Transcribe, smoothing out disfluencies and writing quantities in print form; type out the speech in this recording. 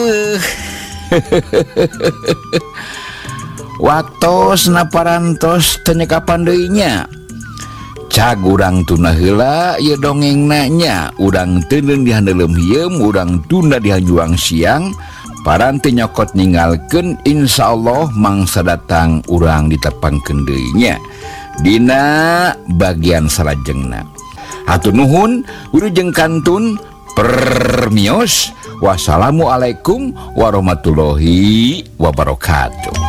watos naparantos tenyeka pandainya cag urang tuna heula ye dongeng nanya urang teuneun dihandelem hieum urang tunda dihanjuang siang paranti nyokot ninggalkeun insyaallah mangsa datang urang ditepangkeun deui nya dina bagian salajengna. Hatur nuhun wilujeng kantun permios. Wassalamualaikum warahmatullahi wabarakatuh.